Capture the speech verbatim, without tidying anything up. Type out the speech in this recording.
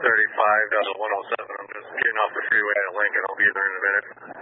thirty-five, one oh seven. I'm just getting off the freeway at Lincoln. I'll be there in a minute.